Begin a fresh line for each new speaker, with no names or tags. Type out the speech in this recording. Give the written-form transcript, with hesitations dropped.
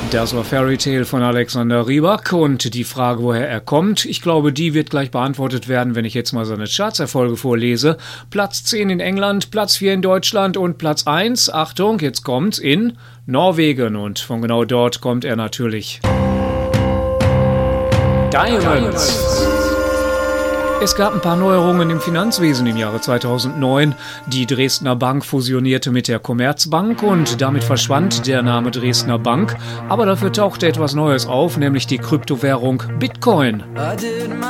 Das war Fairy Tale von Alexander Rybak und die Frage, woher er kommt, ich glaube, die wird gleich beantwortet werden, wenn ich jetzt mal seine Chartserfolge vorlese. Platz 10 in England, Platz 4 in Deutschland und Platz 1, Achtung, jetzt kommt's, in Norwegen und von genau dort kommt er natürlich. Diamonds. Es gab ein paar Neuerungen im Finanzwesen im Jahre 2009. Die Dresdner Bank fusionierte mit der Commerzbank und damit verschwand der Name Dresdner Bank. Aber dafür tauchte etwas Neues auf, nämlich die Kryptowährung Bitcoin.